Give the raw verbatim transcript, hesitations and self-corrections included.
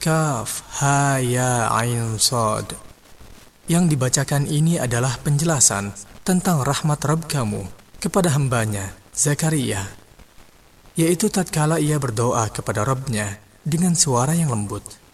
Kaf, Ha, Ya, Ain, Shad. Yang dibacakan ini adalah penjelasan tentang rahmat Rabb kamu kepada hambanya, Zakaria, yaitu tatkala ia berdoa kepada Rabb-Nya dengan suara yang lembut.